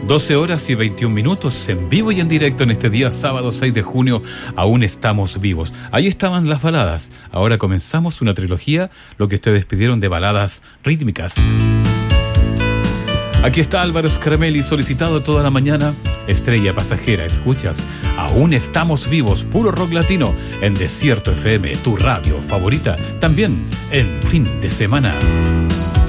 12 horas y 21 minutos en vivo y en directo en este día sábado 6 de junio. Aún estamos vivos. Ahí estaban las baladas. Ahora comenzamos una trilogía, lo que ustedes pidieron de baladas rítmicas. Aquí está Álvaro Scaramelli, solicitado toda la mañana. Estrella pasajera, escuchas. Aún estamos vivos, puro rock latino en Desierto FM, tu radio favorita. También en fin de semana.